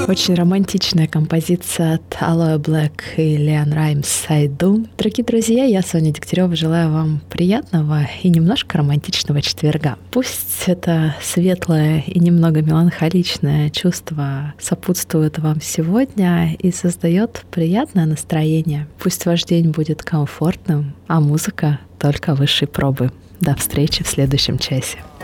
Очень романтичная композиция от Aloe Black и Leon Rimes «I Do». Дорогие друзья, я, Соня Дегтярева, желаю вам приятного и немножко романтичного четверга. Пусть это светлое и немного меланхоличное чувство сопутствует вам сегодня и создает приятное настроение. Пусть ваш день будет комфортным, а музыка только высшей пробы. До встречи в следующем часе.